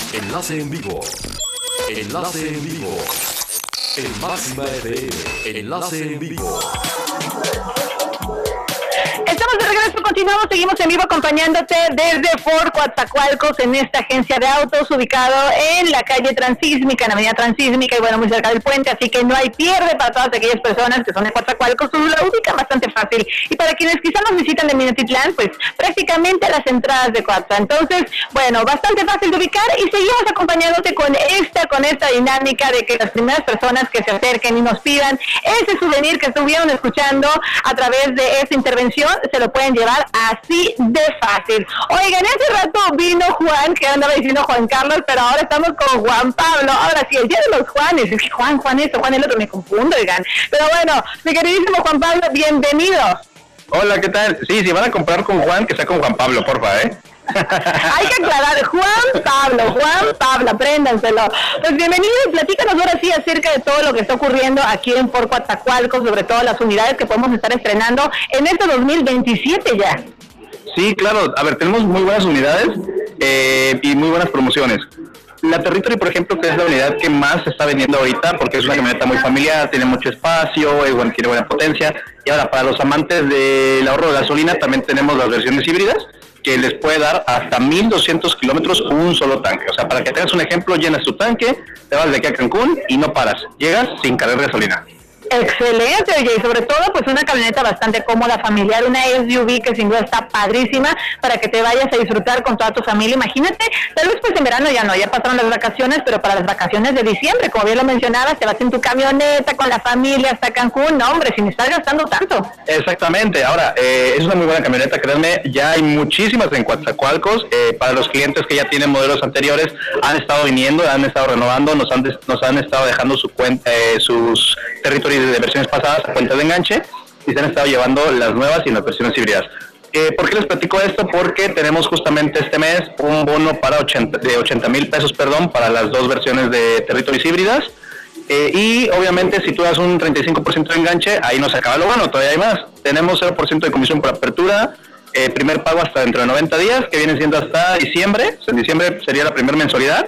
Enlace en vivo. Enlace en vivo. En Máxima FM. Enlace en vivo. Estamos de regreso, continuamos, seguimos en vivo acompañándote desde Ford Coatzacoalcos en esta agencia de autos ubicado en la calle Transísmica, en la avenida Transísmica y bueno, muy cerca del puente, así que no hay pierde para todas aquellas personas que son de Coatzacoalcos, la ubican bastante fácil. Y para quienes quizás nos visitan de Minatitlán, pues prácticamente a las entradas de Coatza. Entonces, bueno, bastante fácil de ubicar y seguimos acompañándote con esta dinámica de que las primeras personas que se acerquen y nos pidan ese souvenir que estuvieron escuchando a través de esta intervención, se lo pueden llevar así de fácil. Oigan, hace rato vino Juan, que andaba diciendo Juan Carlos, pero ahora estamos con Juan Pablo. Ahora sí, el día de los Juanes, es que Juan esto, Juan el otro, me confundo, oigan. Pero bueno, mi queridísimo Juan Pablo, bienvenido. Hola, ¿qué tal? Sí, si van a comprar con Juan, que sea con Juan Pablo, porfa, Hay que aclarar, Juan Pablo, apréndanselo. Pues bienvenido y platícanos ahora sí acerca de todo lo que está ocurriendo aquí en Ford Coatzacoalcos, sobre todo las unidades que podemos estar estrenando en este 2027 ya. Sí, claro, a ver, tenemos muy buenas unidades y muy buenas promociones. La Territory, por ejemplo, que es la unidad que más se está vendiendo ahorita, porque es una camioneta muy familiar, tiene mucho espacio, bueno, tiene buena potencia. Y ahora, para los amantes del ahorro de gasolina, también tenemos las versiones híbridas, que les puede dar hasta 1,200 kilómetros un solo tanque. O sea, para que tengas un ejemplo, llenas tu tanque, te vas de aquí a Cancún y no paras. Llegas sin cargar gasolina. Excelente, oye, y sobre todo pues una camioneta bastante cómoda, familiar, una SUV que sin duda está padrísima para que te vayas a disfrutar con toda tu familia. Imagínate, tal vez pues en verano ya no, ya pasaron las vacaciones, pero para las vacaciones de diciembre, como bien lo mencionabas, te vas en tu camioneta con la familia hasta Cancún, no hombre, sin estar gastando tanto. Exactamente, ahora, es una muy buena camioneta, créanme, ya hay muchísimas en Coatzacoalcos, para los clientes que ya tienen modelos anteriores, han estado viniendo, han estado renovando, nos han estado dejando su cuenta, sus territorios de versiones pasadas a cuenta de enganche y se han estado llevando las nuevas y las versiones híbridas. ¿Por qué les platico esto? Porque tenemos justamente este mes un bono de 80,000 pesos, para las dos versiones de territorios híbridas. Y obviamente si tú das un 35% de enganche, ahí no se acaba lo bueno, todavía hay más. Tenemos 0% de comisión por apertura, primer pago hasta dentro de 90 días, que viene siendo hasta diciembre. En diciembre sería la primera mensualidad.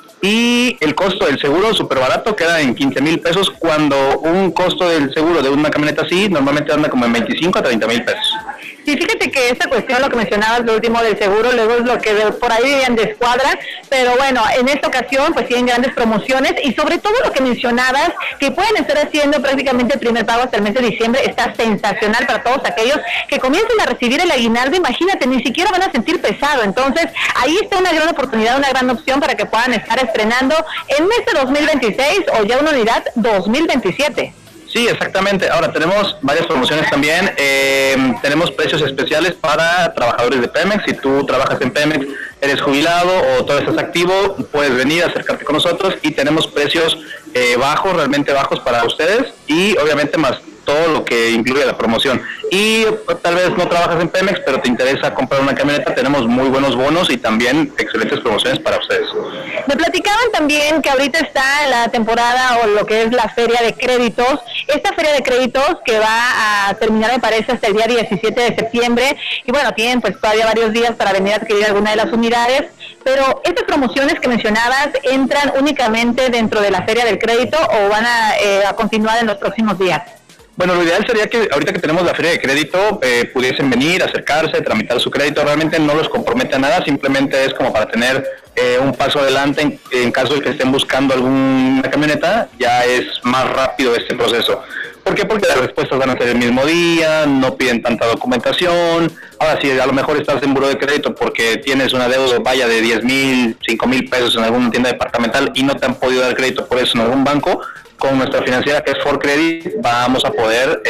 Y el costo del seguro súper barato queda en 15,000 pesos, cuando un costo del seguro de una camioneta así normalmente anda como en 25 a 30,000 pesos. Sí, fíjate que esta cuestión, lo que mencionabas, lo último del seguro, luego es lo que por ahí dirían de escuadra, pero bueno, en esta ocasión pues tienen grandes promociones y sobre todo lo que mencionabas, que pueden estar haciendo prácticamente el primer pago hasta el mes de diciembre, está sensacional para todos aquellos que comiencen a recibir el aguinaldo. Imagínate, ni siquiera van a sentir pesado, entonces ahí está una gran oportunidad, una gran opción para que puedan estar estrenando en este 2026 o ya una unidad 2027. Sí, exactamente. Ahora tenemos varias promociones también. Tenemos precios especiales para trabajadores de Pemex. Si tú trabajas en Pemex, eres jubilado o todavía estás activo, puedes venir a acercarte con nosotros y tenemos precios bajos, realmente bajos para ustedes y obviamente más todo lo que incluye la promoción. Y tal vez no trabajas en Pemex, pero te interesa comprar una camioneta, tenemos muy buenos bonos y también excelentes promociones para ustedes. Me platicaban también que ahorita está en la temporada o lo que es la feria de créditos. Esta feria de créditos que va a terminar, me parece, hasta el día 17 de septiembre. Y bueno, tienen pues todavía varios días para venir a adquirir alguna de las unidades. Pero estas promociones que mencionabas, ¿entran únicamente dentro de la feria del crédito o van a continuar en los próximos días? Bueno, lo ideal sería que ahorita que tenemos la feria de crédito pudiesen venir, acercarse, tramitar su crédito. Realmente no los compromete a nada, simplemente es como para tener un paso adelante en caso de que estén buscando alguna camioneta, ya es más rápido este proceso. ¿Por qué? Porque las respuestas van a ser el mismo día, no piden tanta documentación. Ahora, si a lo mejor estás en buró de crédito porque tienes una deuda de 10,000, 5,000 pesos en alguna tienda departamental y no te han podido dar crédito por eso en algún banco, con nuestra financiera que es Ford Credit vamos a poder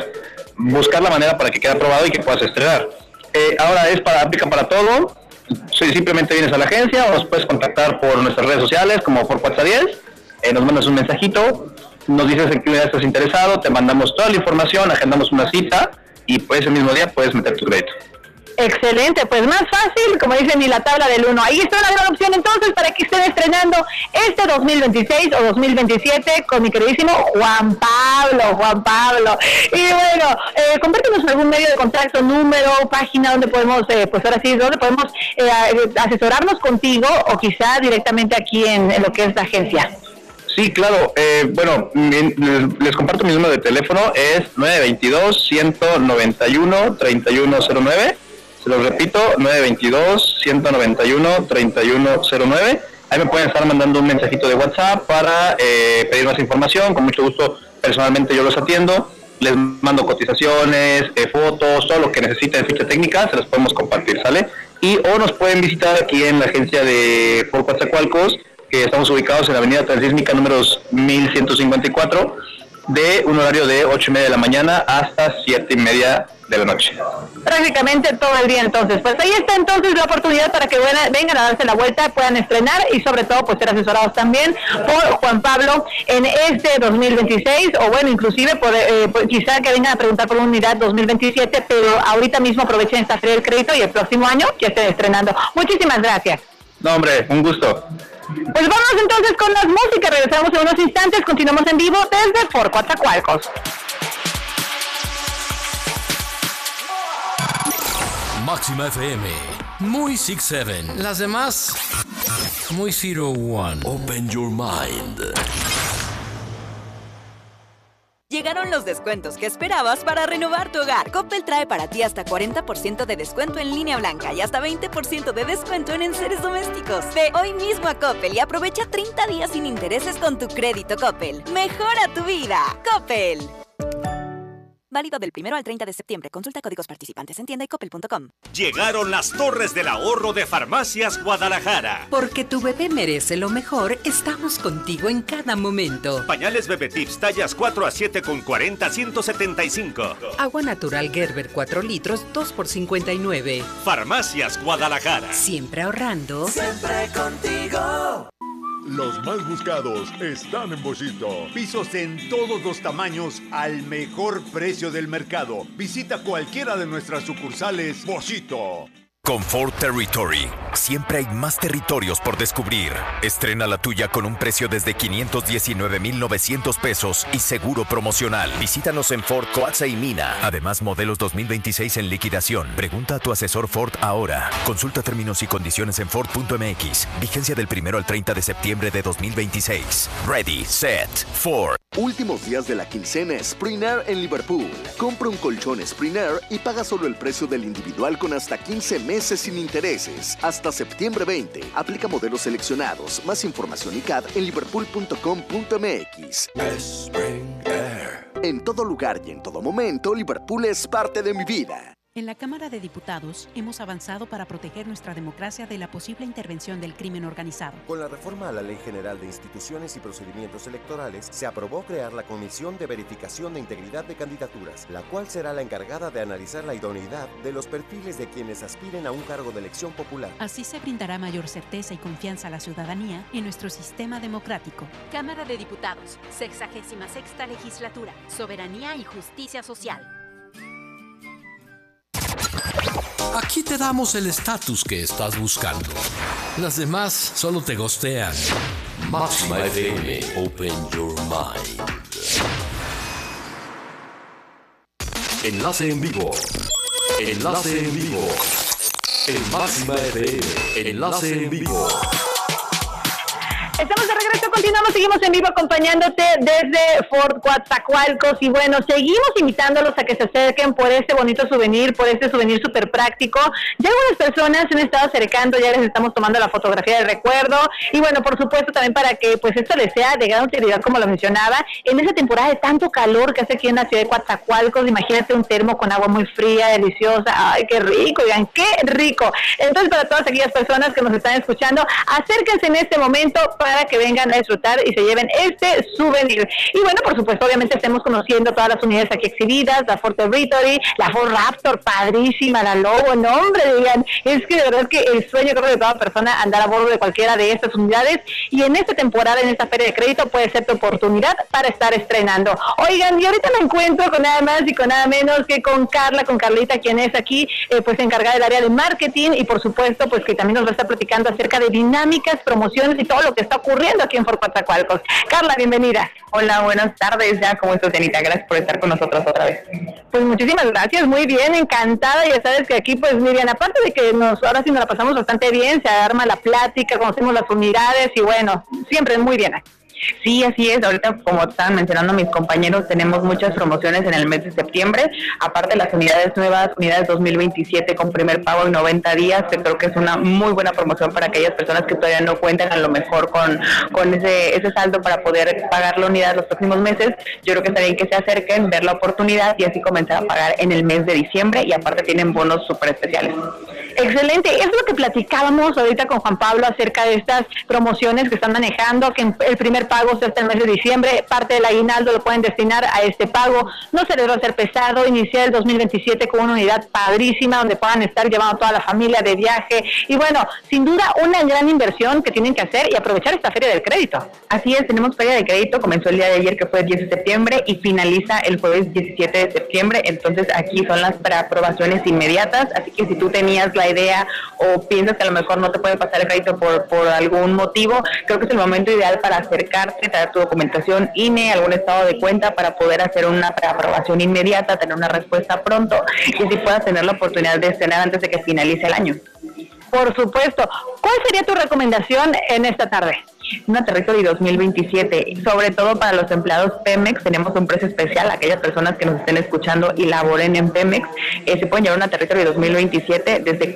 buscar la manera para que quede aprobado y que puedas estrenar. Ahora aplica para todo. Si simplemente vienes a la agencia o nos puedes contactar por nuestras redes sociales como Ford Coatza 10, nos mandas un mensajito, nos dices en qué unidad estás interesado, te mandamos toda la información, agendamos una cita y pues ese mismo día puedes meter tu crédito. Excelente, pues más fácil, como dicen, ni la tabla del 1. Ahí está una gran opción entonces para que estén estrenando este 2026 o 2027 con mi queridísimo Juan Pablo. Y bueno, compártenos algún medio de contacto, número, página donde podemos, pues ahora sí, donde podemos asesorarnos contigo o quizá directamente aquí en lo que es la agencia. Sí, claro. Bueno, les comparto mi número de teléfono, es 922-191-3109. Se los repito, 922-191-3109. Ahí me pueden estar mandando un mensajito de WhatsApp para pedir más información. Con mucho gusto, personalmente yo los atiendo. Les mando cotizaciones, fotos, todo lo que necesiten, ficha técnica, se los podemos compartir, ¿sale? O nos pueden visitar aquí en la agencia de Ford Coatzacoalcos, que estamos ubicados en la avenida Transísmica números 1154, de un horario de 8:30 de la mañana hasta 7:30 de la noche. Prácticamente todo el día, entonces. Pues ahí está entonces la oportunidad para que vengan a darse la vuelta, puedan estrenar y sobre todo pues ser asesorados también por Juan Pablo en este 2026 o bueno, inclusive quizá que vengan a preguntar por una unidad 2027, pero ahorita mismo aprovechen esta feria del crédito y el próximo año ya estén estrenando. Muchísimas gracias. No, hombre, un gusto. Pues vamos entonces con las músicas, regresamos en unos instantes, continuamos en vivo desde Ford Coatzacoalcos. Máxima FM, muy 6-7. Las demás, muy 0-1. Open your mind. Llegaron los descuentos que esperabas para renovar tu hogar. Coppel trae para ti hasta 40% de descuento en línea blanca y hasta 20% de descuento en enseres domésticos. Ve hoy mismo a Coppel y aprovecha 30 días sin intereses con tu crédito Coppel. ¡Mejora tu vida! ¡Coppel! Válido del 1 al 30 de septiembre. Consulta códigos participantes en tienda y coppel.com. Llegaron las torres del ahorro de Farmacias Guadalajara. Porque tu bebé merece lo mejor, estamos contigo en cada momento. Pañales Bebé Tips tallas 4 a 7 con 40, 175. Agua natural Gerber 4 litros, 2 por 59. Farmacias Guadalajara. Siempre ahorrando. Siempre contigo. Los más buscados están en Boschito. Pisos en todos los tamaños al mejor precio del mercado. Visita cualquiera de nuestras sucursales Boschito. Con Ford Territory, siempre hay más territorios por descubrir. Estrena la tuya con un precio desde 519,900 pesos y seguro promocional. Visítanos en Ford Coatza y Mina. Además, modelos 2026 en liquidación. Pregunta a tu asesor Ford ahora. Consulta términos y condiciones en Ford.mx. Vigencia del 1 al 30 de septiembre de 2026. Ready, set, Ford. Últimos días de la quincena Spring Air en Liverpool. Compra un colchón Spring Air y paga solo el precio del individual con hasta 15 meses sin intereses. Hasta septiembre 20. Aplica modelos seleccionados. Más información y CAD en liverpool.com.mx. Spring Air. En todo lugar y en todo momento, Liverpool es parte de mi vida. En la Cámara de Diputados hemos avanzado para proteger nuestra democracia de la posible intervención del crimen organizado. Con la reforma a la Ley General de Instituciones y Procedimientos Electorales, se aprobó crear la Comisión de Verificación de Integridad de Candidaturas, la cual será la encargada de analizar la idoneidad de los perfiles de quienes aspiren a un cargo de elección popular. Así se brindará mayor certeza y confianza a la ciudadanía en nuestro sistema democrático. Cámara de Diputados, 66ª Legislatura, Soberanía y Justicia Social. Aquí te damos el estatus que estás buscando. Las demás solo te gostean. Máxima FM, open your mind. Enlace en vivo. Enlace en vivo. En Máxima FM, enlace en vivo. Estamos de regreso, continuamos, seguimos en vivo acompañándote desde Ford Coatzacoalcos y bueno, seguimos invitándolos a que se acerquen por este bonito souvenir, por este souvenir súper práctico. Ya algunas personas se han estado acercando, ya les estamos tomando la fotografía de recuerdo y bueno, por supuesto también para que pues esto les sea de gran utilidad, como lo mencionaba, en esa temporada de tanto calor que hace aquí en la ciudad de Coatzacoalcos. Imagínate un termo con agua muy fría, deliciosa, ay, qué rico, oigan, qué rico. Entonces, para todas aquellas personas que nos están escuchando, acérquense en este momento para que vengan a disfrutar y se lleven este souvenir. Y bueno, por supuesto, obviamente estemos conociendo todas las unidades aquí exhibidas, la Ford Territory, la Ford Raptor, padrísima, la Lobo, no hombre, digan, es que de verdad que el sueño creo de toda persona andar a bordo de cualquiera de estas unidades, y en esta temporada, en esta feria de crédito, puede ser tu oportunidad para estar estrenando. Oigan, y ahorita me encuentro con nada más y con nada menos que con Carlita, quien es aquí, pues encargada del área de marketing, y por supuesto, pues que también nos va a estar platicando acerca de dinámicas, promociones y todo lo que está ocurriendo aquí en Ford Coatzacoalcos. Carla, bienvenida. Hola, buenas tardes. Ya, ¿cómo estás, Janita? Gracias por estar con nosotros otra vez. Pues muchísimas gracias, muy bien, encantada. Ya sabes que aquí, pues Miriam, aparte de que ahora sí nos la pasamos bastante bien, se arma la plática, conocemos las unidades y bueno, siempre muy bien. Sí, así es. Ahorita, como estaban mencionando mis compañeros, tenemos muchas promociones en el mes de septiembre. Aparte, las unidades nuevas, unidades 2027 con primer pago en 90 días, que creo que es una muy buena promoción para aquellas personas que todavía no cuentan a lo mejor con ese saldo para poder pagar la unidad los próximos meses. Yo creo que está bien que se acerquen, ver la oportunidad y así comenzar a pagar en el mes de diciembre, y aparte tienen bonos súper especiales. Excelente, es lo que platicábamos ahorita con Juan Pablo acerca de estas promociones que están manejando, que el primer pago se hasta el mes de diciembre, parte del aguinaldo lo pueden destinar a este pago, no se les va a hacer pesado, iniciar el 2027 con una unidad padrísima donde puedan estar llevando a toda la familia de viaje, y bueno, sin duda una gran inversión que tienen que hacer y aprovechar esta feria del crédito. Así es, tenemos feria de crédito, comenzó el día de ayer, que fue el 10 de septiembre, y finaliza el jueves 17 de septiembre, entonces aquí son las preaprobaciones inmediatas, así que si tú tenías la idea o piensas que a lo mejor no te puede pasar el crédito por algún motivo, creo que es el momento ideal para acercarte, traer tu documentación INE, algún estado de cuenta para poder hacer una preaprobación inmediata, tener una respuesta pronto y así puedas tener la oportunidad de estrenar antes de que finalice el año. Por supuesto. ¿Cuál sería tu recomendación en esta tarde? Una Territory 2027, sobre todo para los empleados Pemex, tenemos un precio especial. Aquellas personas que nos estén escuchando y laboren en Pemex, se pueden llevar una Territory 2027 desde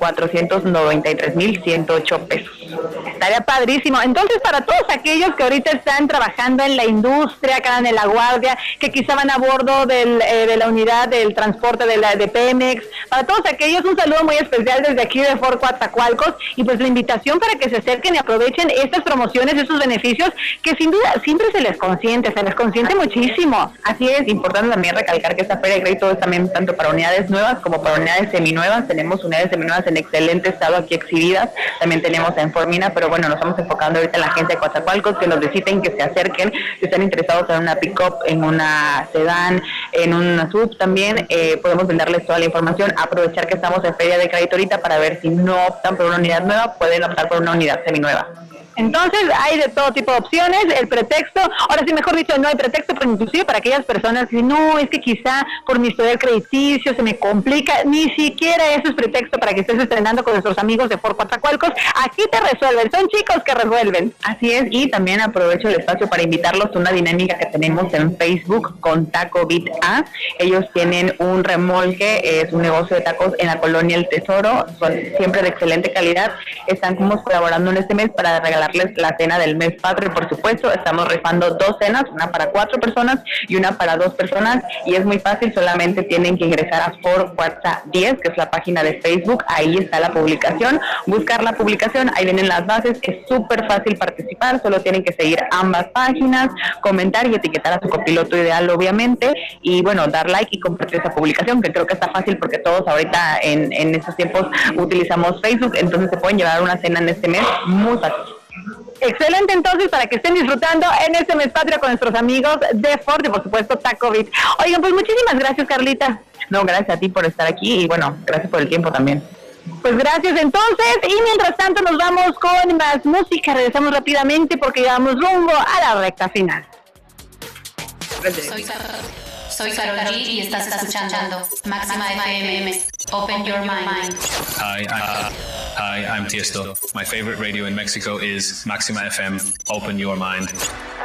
493,108 pesos. Estaría padrísimo. Entonces, para todos aquellos que ahorita están trabajando en la industria, que andan en la guardia, que quizá van a bordo de la unidad del transporte de Pemex, para todos aquellos, un saludo muy especial desde aquí de Ford Coatzacoalcos, y pues la invitación para que se acerquen y aprovechen estas promociones, esos beneficios que sin duda siempre se les consiente muchísimo. Así es, importante también recalcar que esta feria de crédito es también tanto para unidades nuevas como para unidades seminuevas. Tenemos unidades seminuevas en excelente estado aquí exhibidas, también tenemos en Formina, pero bueno, nos estamos enfocando ahorita en la agencia de Coatzacoalcos, que nos visiten, que se acerquen, si están interesados en una pick-up, en una sedán, en una sub también, podemos brindarles toda la información, aprovechar que estamos en feria de crédito ahorita para ver si no optan por una unidad nueva, pueden optar por una unidad seminueva. Entonces hay de todo tipo de opciones, el pretexto, ahora sí mejor dicho, no hay pretexto, pero inclusive para aquellas personas que no, es que quizá por mi historial crediticio se me complica, ni siquiera eso es pretexto para que estés estrenando con nuestros amigos de Ford Coatzacoalcos. Aquí te resuelven, son chicos que resuelven. Así es, y también aprovecho el espacio para invitarlos a una dinámica que tenemos en Facebook con Taco Beat A. Ellos tienen un remolque, es un negocio de tacos en la colonia El Tesoro, son siempre de excelente calidad, están como colaborando en este mes para regalarles la cena del mes patrio. Por supuesto, estamos rifando 2 cenas, una para 4 personas y una para 2 personas, y es muy fácil, solamente tienen que ingresar a Ford Coatza 10, que es la página de Facebook, ahí está la publicación, buscar la publicación, ahí vienen las bases, es súper fácil participar, solo tienen que seguir ambas páginas, comentar y etiquetar a su copiloto ideal, obviamente, y bueno, dar like y compartir esa publicación, que creo que está fácil porque todos ahorita en estos tiempos utilizamos Facebook, entonces se pueden llevar una cena en este mes muy fácil. Excelente, entonces, para que estén disfrutando en este mes patrio con nuestros amigos de Ford y por supuesto Taco Beat. Oigan, pues muchísimas gracias, Carlita. No, gracias a ti por estar aquí y bueno, gracias por el tiempo también. Pues gracias entonces, y mientras tanto nos vamos con más música, regresamos rápidamente porque ya vamos rumbo a la recta final. Soy Karol G y estás escuchando Máxima FM. Open your mind. Hi, I'm Tiesto. My favorite radio in Mexico is Máxima FM. Open your mind.